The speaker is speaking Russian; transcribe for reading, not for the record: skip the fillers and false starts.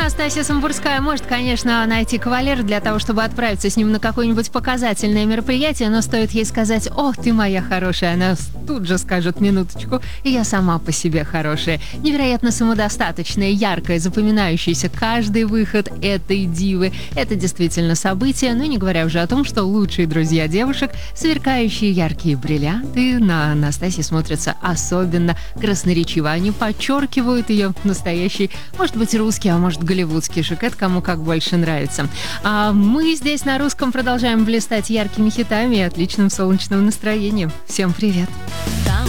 Настасья Самбурская может, конечно, найти кавалера для того, чтобы отправиться с ним на какое-нибудь показательное мероприятие, но стоит ей сказать: «О, ты моя хорошая», она тут же скажет: «Минуточку, и я сама по себе хорошая». Невероятно самодостаточная, яркая, запоминающаяся каждый выход этой дивы. Это действительно событие, ну не говоря уже о том, что лучшие друзья девушек, сверкающие яркие бриллианты, на Настасье смотрятся особенно красноречиво. Они подчеркивают ее настоящий, может быть, русский, а может, голливудский шик. Это кому как больше нравится. А мы здесь на русском продолжаем блистать яркими хитами и отличным солнечным настроением. Всем привет! Там,